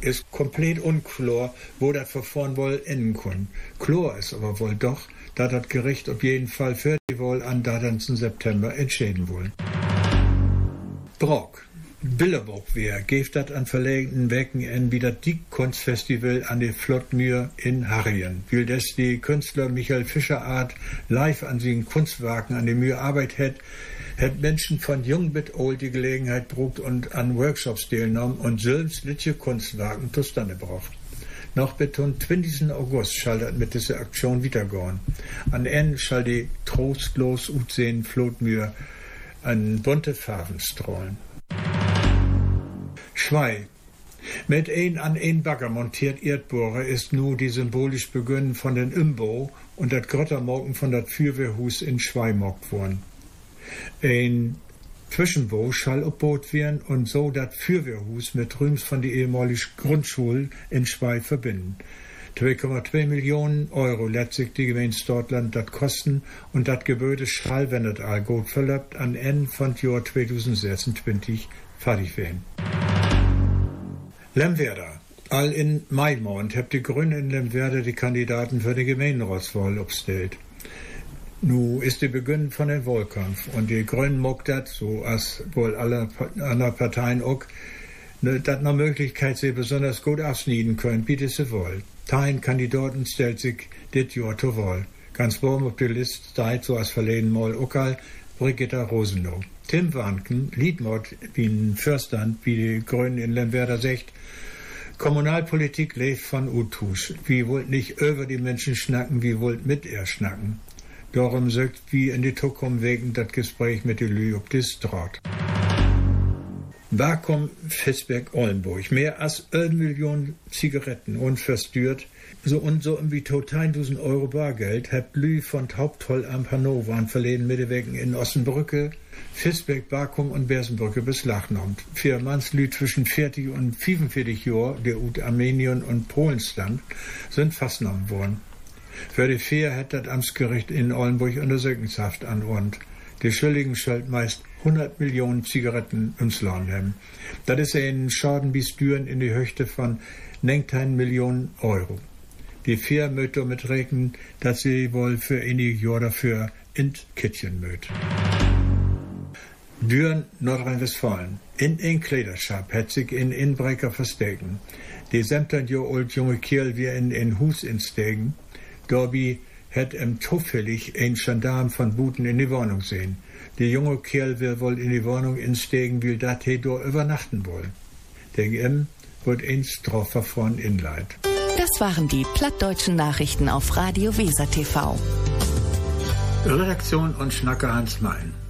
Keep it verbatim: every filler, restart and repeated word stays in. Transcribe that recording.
ist komplett unklar, wo das Verfahren wohl enden kann. Klar ist aber wohl doch, da das Gericht auf jeden Fall für die wohl am dreizehnten September entscheiden wollen. Brock. Billeburg wer, geeft dat an verlegten Wecken en wie dat die Kunstfestival an de Flottmühr in Harrien. Will des die Künstler Michael Fischerart live an seinen Kunstwerken an de Mühe Arbeit hätt, hätt Menschen von jung bis old die Gelegenheit brugt und an Workshops teilnommen und selbst litje Kunstwerken zustande braucht. Noch bis zum zwanzigsten August schall dat mit dieser Aktion wiedergehen. An en schall die trostlos utsehen Flottmühr an bunte Farben strahlen. Schwei. Mit ein an ein Bagger montiert Erdbohrer ist nu die symbolisch Beginn von den Umbau und dat Grottermorgen von dat Fürwehrhus in Schwei mockt worden. Ein Zwischenbau schall obbaut werden und so dat Fürwehrhus mit Rüms von die ehemalige Grundschule in Schwei verbinden. zwei Komma zwei Millionen Euro letztlich die Gemeinde Stortland dat kosten und dat Gebäude schall, wenn das all gut verlöbt, an Ende von Jahr zweitausendsechsundzwanzig fertig werden. Lemwerder. All in Maimond habt die Grünen in Lemwerder die Kandidaten für die Gemeinderatswahl aufgestellt. Nu ist die Beginn von dem Wahlkampf und die Grünen mockt dat, so als wohl alle anderen Parteien auch, ne, dat noch Möglichkeit sie besonders gut abschneiden können, wie sie wollen. Tein Kandidaten stellt sich dit Jahr zur Wahl. Ganz oben auf der Liste steht, so als verleden Mal auch, Brigitta Rosenow. Tim Warnken, Liedmord wie ein Fürstand, wie die Grünen in Lemwerder sagt, Kommunalpolitik lebt von Utusch. Wir wollt nicht über die Menschen schnacken, wir wollt mit ihr schnacken. Darum sagt wie in die Zukunft wegen das Gespräch mit die Lü ob das Draht. Vakuum Fitzberg-Ollenburg. Mehr als eine Million Zigaretten unverstört. So und so wie total tausend Euro Bargeld hat Lü von Haupttoll am Hannover an verleden Mittelwegen in Ossenbrücke, Fitzberg, Vakuum und Bersenbrücke beschlagnahmt. Vier Mannslü zwischen vierzig und fünfundvierzig Jahren, der ut Armenien und Polen stammt, sind festgenommen worden. Für die vier hat das Amtsgericht in Ollenburg Untersuchungshaft anordnet. Die Schuldigen schuld meist hundert Millionen Zigaretten ums Land haben. Das ist ein Schaden bis Düren in die Höchste von neunzehn Millionen Euro. Die vier möcht damit rechnen, dass sie wohl für einige Jahre dafür in Kittchen möcht. Düren, Nordrhein-Westfalen. In ein Kleidershop hat sich ein Inbrecher verstecken. Die siebzehn Jahre alt junge Kerl wie in ein Hus instegen. Dabei hat ihm zufällig ein Gendarm von Buten in die Wohnung sehen. Der junge Kerl will wohl in die Wohnung instegen, will dat he dort übernachten wollen. Der ihm wird ein Strafverfahren inleit. Das waren die plattdeutschen Nachrichten auf Radio Weser T V. Redaktion und Schnacker Hans Mein.